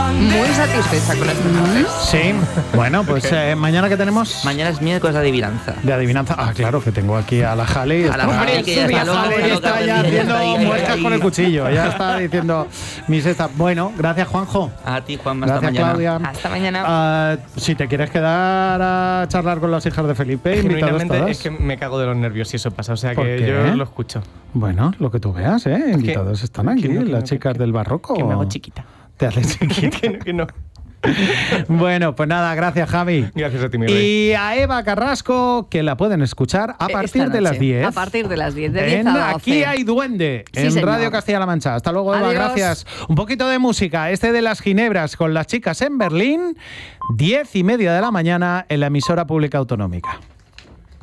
Muy satisfecha con este café. Sí, bueno, pues mañana ¿qué tenemos? Mañana es miércoles de adivinanza. De adivinanza. Ah, claro, que tengo aquí a la Jale. A la Jale, que ya está loca, está ya haciendo muescas con el cuchillo. Ya está diciendo mis estas. Bueno, gracias, Juanjo. A ti, Juan, hasta mañana. Claudia. Hasta mañana. Si te quieres quedar a charlar con las hijas de Felipe, invitados todas. Es que me cago de los nervios si eso pasa, o sea que yo lo escucho. Bueno, lo que tú veas, invitados están aquí, las chicas del barroco. Que me hago chiquita. Te haces chiquita. que no. Bueno, pues nada, gracias, Javi. Gracias a ti, mi rey. Y a Eva Carrasco, que la pueden escuchar a partir de las 10. A partir de las 10, de 10 a 12. Aquí hay duende, Sí, en señor. Radio Castilla-La Mancha. Hasta luego, Eva, Adiós. gracias. Un poquito de música, de las Ginebras con las chicas en Berlín, 10:30 de la mañana en la emisora pública autonómica.